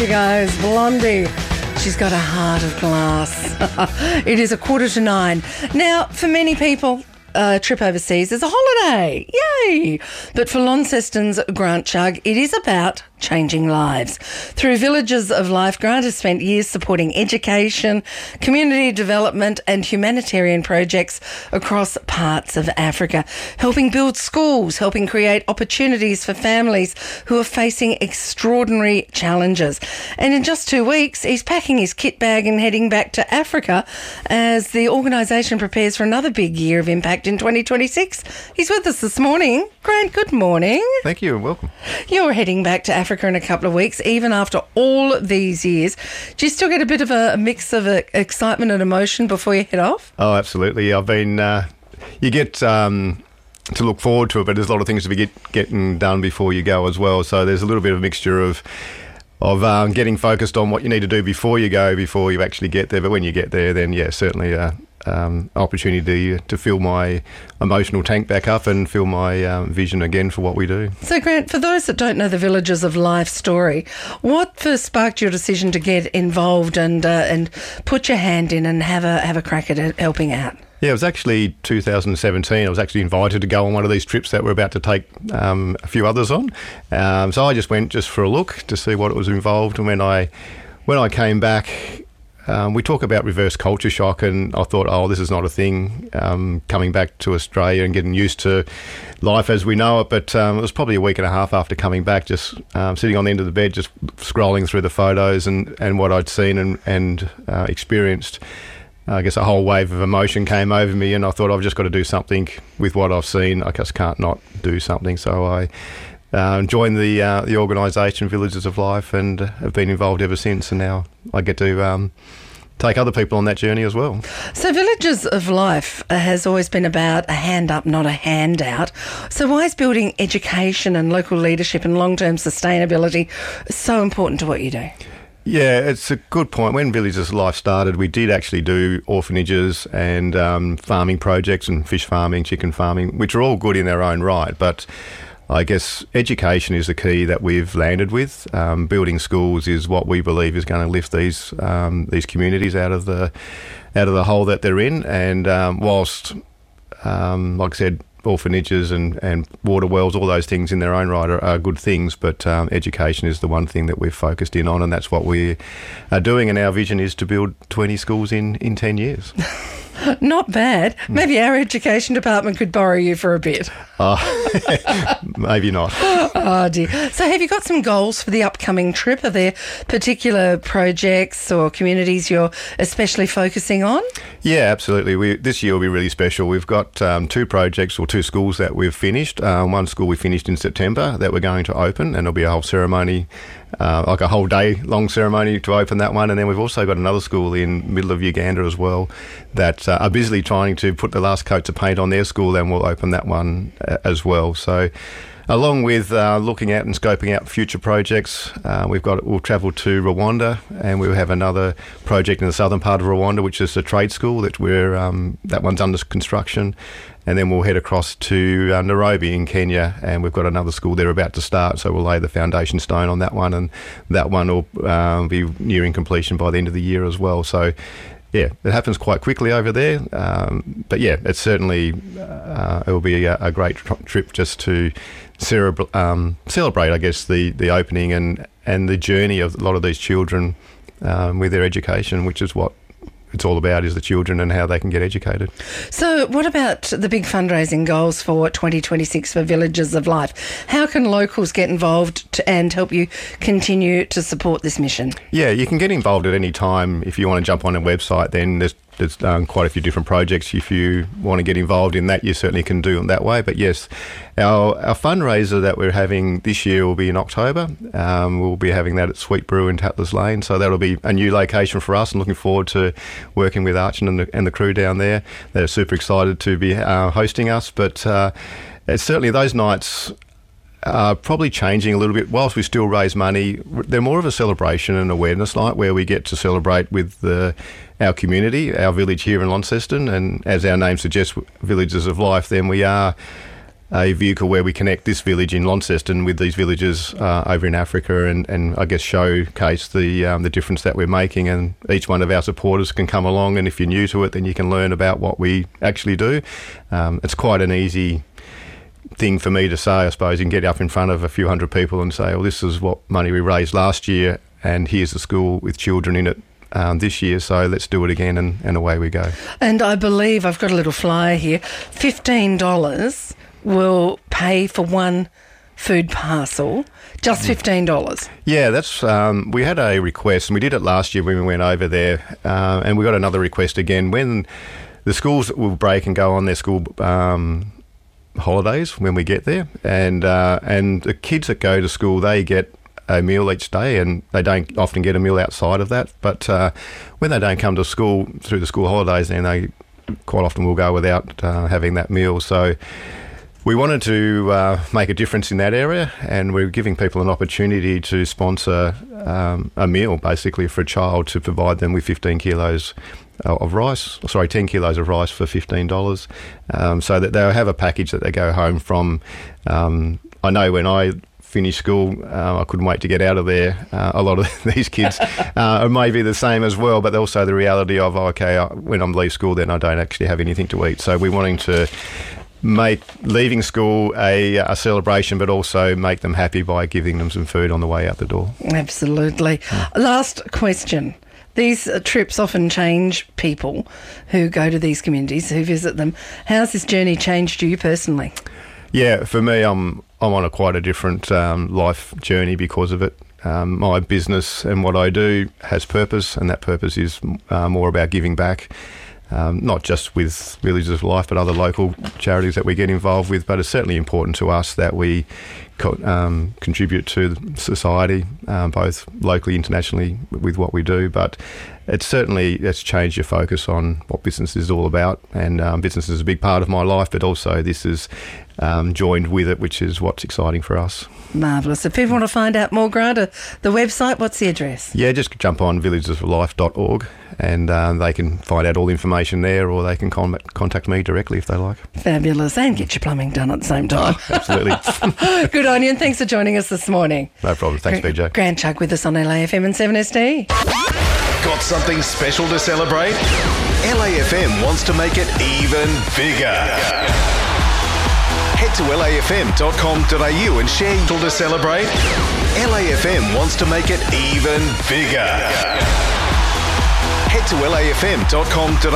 You guys, Blondie. She's got a heart of glass. It is 8:45. Now, for many people, a trip overseas is a holiday. Yay! But for Launceston's Grant Chugg, it is about changing lives. Through Villages of Life, Grant has spent years supporting education, community development and humanitarian projects across parts of Africa, helping build schools, helping create opportunities for families who are facing extraordinary challenges. And in just 2 weeks, he's packing his kit bag and heading back to Africa as the organisation prepares for another big year of impact in 2026. He's with us this morning. Grant, good morning. Thank you and welcome. You're heading back to Africa in a couple of weeks, even after all these years. Do you still get a bit of a mix of excitement and emotion before you head off? Oh, absolutely. I've been, you get to look forward to it, but there's a lot of things to be getting done before you go as well. So there's a little bit of a mixture of getting focused on what you need to do before you go, before you actually get there. But when you get there, then yeah, certainly opportunity to fill my emotional tank back up and fill my vision again for what we do. So Grant, for those that don't know the Villages of Life story, what first sparked your decision to get involved and put your hand in and have a crack at helping out? Yeah, it was actually 2017. I was actually invited to go on one of these trips that we're about to take a few others on. So I just went just for a look to see what it was involved. And when I came back, we talk about reverse culture shock, and I thought, oh, this is not a thing, coming back to Australia and getting used to life as we know it. But it was probably a week and a half after coming back, just sitting on the end of the bed, just scrolling through the photos and what I'd seen and experienced. I guess a whole wave of emotion came over me, and I thought, I've just got to do something with what I've seen. I just can't not do something. So I joined the organisation Villages of Life and have been involved ever since. And now I get to take other people on that journey as well. So Villages of Life has always been about a hand up, not a handout. So why is building education and local leadership and long-term sustainability so important to what you do? Yeah, it's a good point. When Villages of Life started, we did actually do orphanages and farming projects and fish farming, chicken farming, which are all good in their own right. But I guess education is the key that we've landed with. Building schools is what we believe is going to lift these communities out of the hole that they're in. And whilst, like I said, orphanages and water wells, all those things in their own right are good things, but education is the one thing that we've focused in on, and that's what we are doing, and our vision is to build 20 schools in 10 years. Not bad. Maybe our education department could borrow you for a bit. Maybe not. Oh dear. So have you got some goals for the upcoming trip? Are there particular projects or communities you're especially focusing on? Yeah, absolutely. This year will be really special. We've got 2 projects or 2 schools that we've finished. One school we finished in September that we're going to open, and there'll be a whole ceremony, like a whole day long ceremony to open that one. And then we've also got another school in the middle of Uganda as well that are busily trying to put the last coats of paint on their school, and we'll open that one as well. So along with looking at and scoping out future projects, we'll travel to Rwanda, and we'll have another project in the southern part of Rwanda, which is a trade school that that one's under construction. And then we'll head across to Nairobi in Kenya, and we've got another school there about to start, so we'll lay the foundation stone on that one, and that one will be nearing completion by the end of the year as well. So yeah, it happens quite quickly over there. But yeah, it's certainly, it will be a great trip just to celebrate, I guess, the opening and the journey of a lot of these children with their education, which is what it's all about, is the children and how they can get educated. So what about the big fundraising goals for 2026 for Villages of Life? How can locals get involved and help you continue to support this mission? Yeah, you can get involved at any time. If you want to jump on a website, then there's quite a few different projects. If you want to get involved in that, you certainly can do it that way. But yes, our fundraiser that we're having this year will be in October. We'll be having that at Sweet Brew in Tatlers Lane. So that'll be a new location for us, and looking forward to working with Archon and the crew down there. They're super excited to be hosting us. But it's certainly those nights are probably changing a little bit. Whilst we still raise money, they're more of a celebration and awareness night where we get to celebrate with our community, our village here in Launceston. And as our name suggests, Villages of Life, then we are a vehicle where we connect this village in Launceston with these villages over in Africa, and I guess showcase the difference that we're making. And each one of our supporters can come along, and if you're new to it, then you can learn about what we actually do. It's quite an easy thing for me to say, I suppose. You can get up in front of a few hundred people and say, well, this is what money we raised last year, and here's a school with children in it this year, so let's do it again, and away we go. And I believe I've got a little flyer here. $15 will pay for one food parcel, just $15. Yeah, that's we had a request, and we did it last year when we went over there, and we got another request again. When the schools will break and go on their school holidays when we get there, and the kids that go to school, they get a meal each day, and they don't often get a meal outside of that. But when they don't come to school through the school holidays, then they quite often will go without having that meal. So we wanted to make a difference in that area, and we're giving people an opportunity to sponsor a meal, basically, for a child, to provide them with 10 kilos of rice for $15, so that they'll have a package that they go home from. I know when I finished school, I couldn't wait to get out of there. A lot of these kids may be the same as well, but also the reality of, when I'm leave school, then I don't actually have anything to eat. So we're wanting to make leaving school a celebration, but also make them happy by giving them some food on the way out the door. Absolutely. Last question. These trips often change people who go to these communities, who visit them. How's this journey changed you personally? Yeah, for me, I'm on quite a different life journey because of it. My business and what I do has purpose, and that purpose is more about giving back. Not just with Villages of Life, but other local charities that we get involved with. But it's certainly important to us that we contribute to society, both locally, internationally, with what we do. But it's changed your focus on what business is all about. And business is a big part of my life, but also this is joined with it, which is what's exciting for us. Marvellous. If people want to find out more, Grant, the website, what's the address? Yeah, just jump on villagesoflife.org, and they can find out all the information there, or they can contact me directly if they like. Fabulous. And get your plumbing done at the same time. Absolutely. Good on you, and thanks for joining us this morning. No problem. Thanks, BJ. Grant Chug with us on LAFM and 7SD. Got something special to celebrate? LAFM wants to make it even bigger. Head to lafm.com.au and share to celebrate. LAFM wants to make it even bigger. Head to lafm.com.au